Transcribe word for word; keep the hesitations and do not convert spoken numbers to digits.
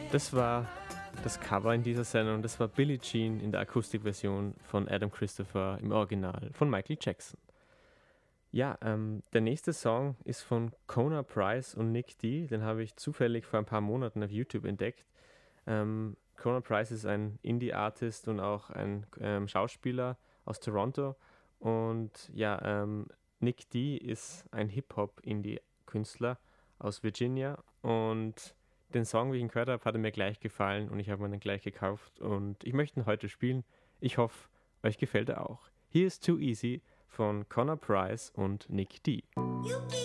Das war das Cover in dieser Sendung. Das war Billie Jean in der Akustikversion von Adam Christopher im Original von Michael Jackson. Ja, ähm, der nächste Song ist von Kona Price und Nick D. Den habe ich zufällig vor ein paar Monaten auf YouTube entdeckt. Ähm, Kona Price ist ein Indie-Artist und auch ein ähm, Schauspieler aus Toronto. Und ja, ähm, Nick D ist ein Hip-Hop-Indie-Künstler aus Virginia. Und den Song, wie ich ihn gehört habe, hat er mir gleich gefallen und ich habe ihn dann gleich gekauft. Und ich möchte ihn heute spielen. Ich hoffe, euch gefällt er auch. Here is Too Easy von Connor Price und Nick D.